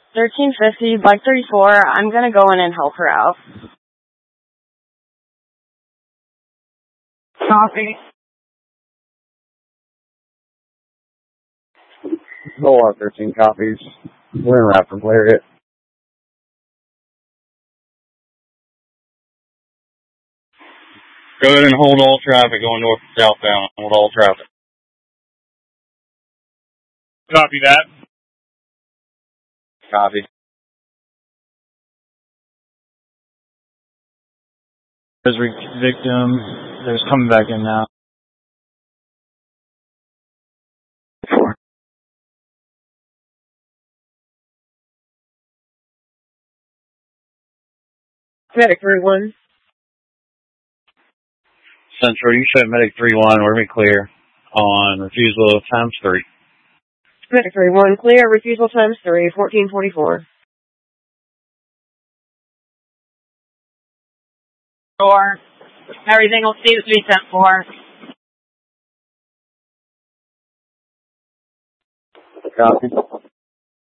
1350, bike 34. I'm gonna go in and help her out. Copy. Go on 13 copies. We're in Raptor Lariat. Go ahead and hold all traffic going north and southbound. Hold all traffic. Copy that. Copy. There's victim. There's coming back in now. Medic 31. Central, you said Medic 3-1. We're going to be clear on refusal times 3. Medic 31, clear, refusal times 3, 1444. Sure. Everything will stay as we sent for. Copy.